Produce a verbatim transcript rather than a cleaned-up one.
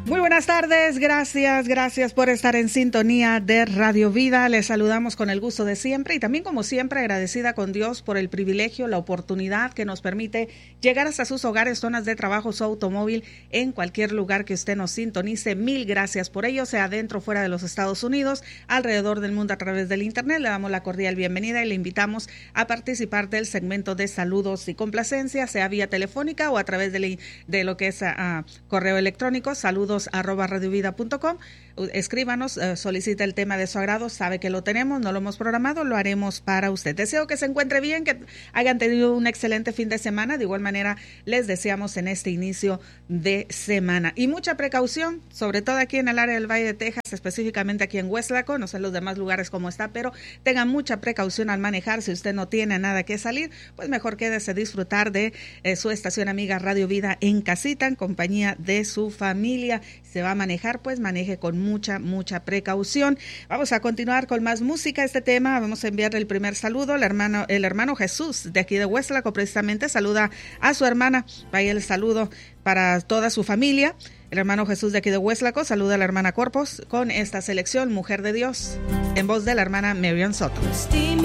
Muy buenas tardes, gracias, gracias por estar en sintonía de Radio Vida. Les saludamos con el gusto de siempre y también como siempre agradecida con Dios por el privilegio, la oportunidad que nos permite llegar hasta sus hogares, zonas de trabajo, su automóvil, en cualquier lugar que usted nos sintonice. Mil gracias por ello, sea dentro o fuera de los Estados Unidos, alrededor del mundo a través del Internet. Le damos la cordial bienvenida y le invitamos a participar del segmento de saludos y complacencias, sea vía telefónica o a través de, de lo que es uh, correo electrónico, saludos arroba radiovida punto com. Escríbanos, eh, solicita el tema de su agrado, sabe que lo tenemos, no lo hemos programado, lo haremos para usted. Deseo que se encuentre bien, que hayan tenido un excelente fin de semana. De igual manera, les deseamos en este inicio de semana. Y mucha precaución, sobre todo aquí en el área del Valle de Texas, específicamente aquí en Weslaco, no sé en los demás lugares cómo está, pero tengan mucha precaución al manejar. Si usted no tiene nada que salir, pues mejor quédese a disfrutar de eh, su estación amiga Radio Vida en casita, en compañía de su familia. Se va a manejar, pues maneje con mucha, mucha precaución. Vamos a continuar con más música. Este tema, vamos a enviarle el primer saludo. El hermano, el hermano Jesús de aquí de Weslaco precisamente saluda a su hermana. Vaya el saludo para toda su familia. El hermano Jesús de aquí de Weslaco saluda a la hermana Corpus con esta selección Mujer de Dios en voz de la hermana Marian Soto.